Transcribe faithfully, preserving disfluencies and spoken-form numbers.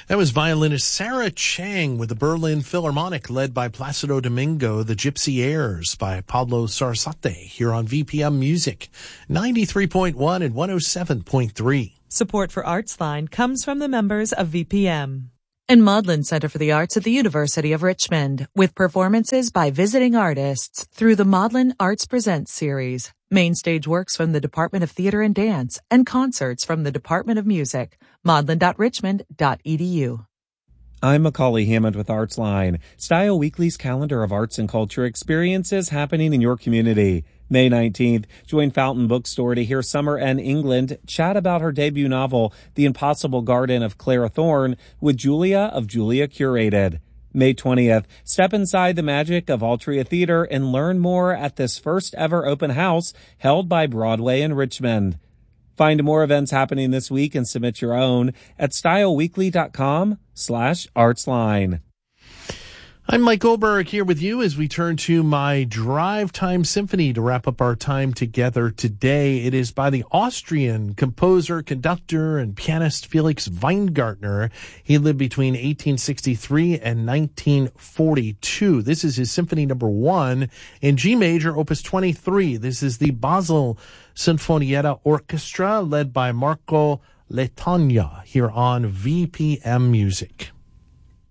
That was violinist Sarah Chang with the Berlin Philharmonic, led by Placido Domingo, the Gypsy Airs by Pablo Sarasate, here on V P M Music, ninety-three point one and one oh seven point three. Support for ArtsLine comes from the members of V P M. And Maudlin Center for the Arts at the University of Richmond, with performances by visiting artists through the Maudlin Arts Presents series, main stage works from the Department of Theater and Dance, and concerts from the Department of Music. maudlin dot richmond dot e d u. I'm Macaulay Hammond with ArtsLine, Style Weekly's calendar of arts and culture experiences happening in your community. May nineteenth, join Fountain Bookstore to hear Summer N. England chat about her debut novel, The Impossible Garden of Claire Thorne, with Julia of Julia Curated. May twentieth, step inside the magic of Altria Theater and learn more at this first ever open house held by Broadway in Richmond. Find more events happening this week and submit your own at styleweekly.com slash artsline. I'm Mike Goldberg here with you as we turn to my Drive Time Symphony to wrap up our time together today. It is by the Austrian composer, conductor, and pianist Felix Weingartner. He lived between eighteen sixty-three and nineteen forty-two. This is his Symphony Number One in G Major, Opus twenty-three. This is the Basel Sinfonietta Orchestra, led by Marco Letagna, here on V P M Music.